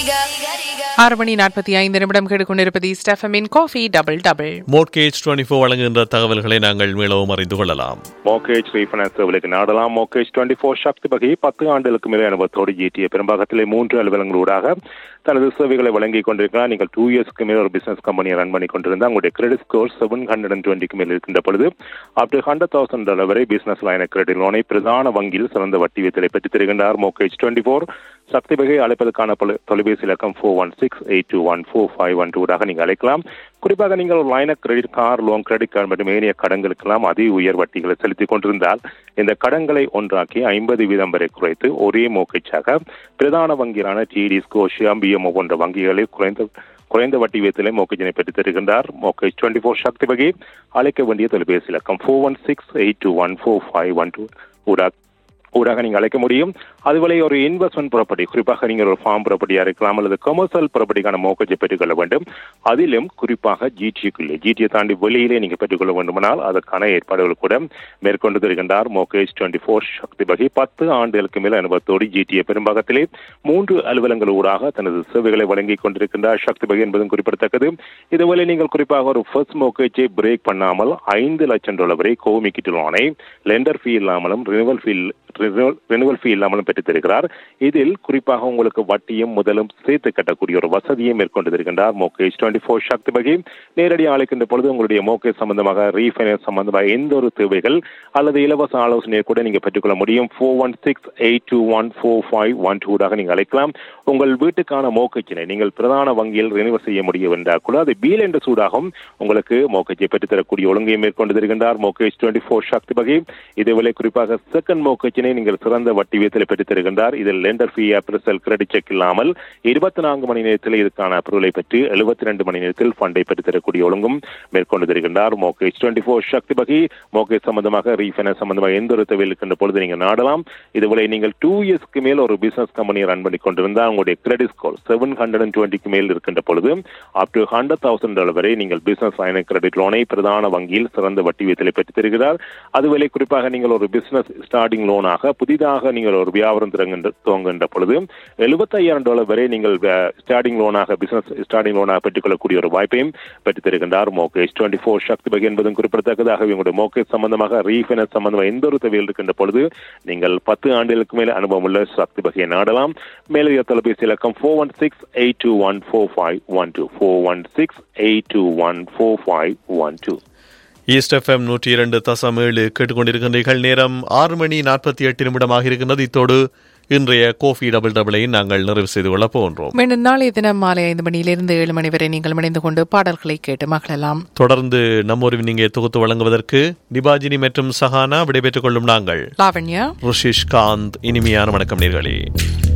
6:45 கேட்டுக்கொண்டிருப்பது ஸ்டெஃபமின் coffee double double. மோர்ட்கேஜ் 24 வழங்குகின்ற தகவல்களை நாங்கள் மீளவும் அறிந்து கொள்ளலாம். மோர்ட்கேஜ் ரீஃபைனான்ஸ் சேவைகளுக்கு நாடலாம். மோர்ட்கேஜ் 24 சக்தி வகை 10 ஆண்டுகளுக்கு மேலே அனுபவத்தோடு GTA பெரும்பாகத்திலே 3 அலுவலங்களூடாக தனது சேவைகளை வழங்கிக் கொண்டிருக்கிறார். நீங்கள் 2 இயர்ஸ்க்கு மேல் ஒரு பிசினஸ் கம்பெனியை ரன் பண்ணி கொண்டிருந்தால் உங்களுடைய கிரெடிட் ஸ்கோர் 720க்கு மேல் இருக்கின்ற பொழுது அப் டு $100,000 வரை பிசினஸ் லைன் கிரெடிட் லோனை பிரதான வங்கியில் சிறந்த வட்டி வீதத்தை பெற்றுத் தருகின்றார். மோர்ட்கேஜ் 24 சக்தி வகை அழைப்பதற்கான தொலைபேசி இலக்கம் 416-821-4512 நீங்கள் அழைக்கலாம். குறிப்பாக நீங்கள் ஒரு line credit, car loan, credit card மற்றும் ஏனைய கடன்களுக்கெல்லாம் அதி உயர் வட்டிகளை செலுத்திக் கொண்டிருந்தால் இந்த கடன்களை ஒன்றாக்கி 50% வரை குறைத்து ஒரே மோர்ட்கேஜாக பிரதான வங்கிகளான TD, ஸ்கோஷியா, BMO போன்ற வங்கிகளில் குறைந்த வட்டி வீதத்திலே மோர்ட்கேஜினை பெற்றுத் தருகின்றார். மோர்ட்கேஜ் 24 சக்தி வகை அழைக்க வேண்டிய தொலைபேசி இலக்கம் 416-821-4512 ஊடாக நீங்கள் அழைக்க முடியும். அதுவரை ஒரு இன்வெஸ்ட்மெண்ட் ப்ராப்பர்ட்டி, குறிப்பாக நீங்கள் ஒரு ஃபார்ம் ப்ராப்பர்ட்டியாக இருக்கலாம் அல்லது கமர்ஷியல் ப்ராப்பர்ட்டிக்கான மோர்ட்கேஜை பெற்றுக்கொள்ள வேண்டும். அதிலும் குறிப்பாக GTA தாண்டி வெளியிலே நீங்கள் பெற்றுக்கொள்ள வேண்டுமானால் அதற்கான ஏற்பாடுகள் கூட மேற்கொண்டு தருகின்றார். மோர்ட்கேஜ் 24 சக்தி வகை 10 ஆண்டுகளுக்கு மேல் அனுபவத்தோடு GTA பெரும்பாகத்திலே 3 அலுவலங்கள் ஊடாக தனது சேவைகளை வழங்கிக் கொண்டிருக்கின்றார். சக்தி வகை என்பதும் குறிப்பிடத்தக்கது. இதுவரை நீங்கள் குறிப்பாக ஒரு ஃபர்ஸ்ட் மோர்ட்கேஜை பிரேக் பண்ணாமல் $5 லட்சம் வரை கோமிக்கிட்டு லோனை லெண்டர் ஃபீ இல்லாமலும் ரினுவல் ஃபீ இல்லாமலும் பெற்றுத் தருகிறார். இதில் குறிப்பாக உங்களுக்கு வட்டியும் முதலும் சேர்த்து கட்டக்கூடிய ஒரு வசதியை மேற்கொண்டு தருகின்றார். மோர்ட்கேஜ் 24 சக்தி வகை நேரடியாக அழைக்கின்ற பொழுது உங்களுடைய மோர்ட்கேஜ் சம்பந்தமாக, ரீஃபைனான்ஸ் சம்பந்தமாக எந்த ஒரு தேவைகள் அல்லது இலவச ஆலோசனையை கூட நீங்கள் பெற்றுக்கொள்ள முடியும். 416-821-4512 நீங்கள் அழைக்கலாம். உங்கள் வீட்டுக்கான மோர்ட்கேஜினை நீங்கள் பிரதான வங்கியில் ரினிவல் செய்ய முடியும் என்றால் கூட அது பீல் என்ற சூடாகவும் உங்களுக்கு மோர்ட்கேஜை பெற்றுத்தரக்கூடிய ஒழுங்கையை மேற்கொண்டு தருகின்றார். மோர்ட்கேஜ் 24 சக்தி வகை இதுவரை குறிப்பாக செகண்ட் மோர்ட்கேஜினை நீங்கள் சிறந்த வட்டி வீதத்தில் பெற்றுத் தருகின்றார். இதில் லெண்டர் ஃபீ, அப்ரசல், கிரெடிட் செக் இல்லாமல் 24 மணி நேரத்தில் இதற்கான அப்ரூவலை பெற்று 72 மணி நேரத்தில் ஃபண்டை பெற்றுத் தரக்கூடிய ஒழுங்கும் மேற்கொண்டு தருகின்றார். மோர்ட்கேஜ் 24 சக்தி வகை மோர்ட்கேஜ் சம்பந்தமாக, ரீஃபைனான்ஸ் சம்பந்தமாக எந்த ஒரு தேவையில் இருக்கின்ற பொழுது நீங்கள் நாடலாம். இதுவரை நீங்கள் 2 இயர்ஸ்க்கு மேல் ஒரு பிசினஸ் கம்பெனியை ரன் பண்ணி கொண்டிருந்தால் உங்களுடைய கிரெடிட் ஸ்கோர் 720க்கு மேல் இருக்கின்ற பொழுது அப் டு $100,000 வரை நீங்கள் பிசினஸ் லைன் கிரெடிட் லோனை பிரதான வங்கியில் சிறந்த வட்டி வீதத்தில் பெற்றுத் தருகிறார். அதுவரை குறிப்பாக நீங்கள் ஒரு பிசினஸ் ஸ்டார்டிங் லோனாக புதிதாக நீங்கள் ஒரு வியாபாரம் துவங்குகின்ற பொழுது $75,000 வரை நீங்கள் ஸ்டார்டிங் லோனாக, பிசினஸ் ஸ்டார்டிங் லோனாக பெற்றுக்கொள்ளக்கூடிய ஒரு வாய்ப்பையும் பெற்றுத் தருகின்றார். மோர்ட்கேஜ் 24 சக்தி வகை என்பதும் குறிப்பிடத்தக்கதாக உங்களுடைய மோர்ட்கேஜ் சம்பந்தமாக, ரீஃபைனான்ஸ் சம்பந்தமாக எந்த ஒரு தேவையில் இருக்கின்ற பொழுது நீங்கள் 10 ஆண்டுகளுக்கு மேல் அனுபவம் உள்ள சக்தி வகையை நாடலாம். மேலும் தொலைபேசி இலக்கம் 416-821-4512 416-821-4512. ஈஸ்ட் FM 102.7 கேட்டுக்கொண்டிருக்கின்றீர்கள். நேரம் 6:48 இருக்கின்றது. இத்தோடு இன்றைய கோஃபி டபுள் டபுளை நாங்கள் நிறைவு செய்து கொள்ள போன்றோம். மீண்டும் நாளைய தினம் மாலை 5 மணியிலிருந்து 7 மணி வரை நீங்கள் இணைந்து கொண்டு பாடல்களை கேட்டு மகிழலாம். தொடர்ந்து நம்மொரு நீங்க தொகுத்து வழங்குவதற்கு நிபாஜினி மற்றும் சஹானா விடைபெற்றுக் கொள்ளும் நாங்கள் லாவண்யா, ருஷிஷ் காந்த். இனிமையான வணக்கம் நேர்களே.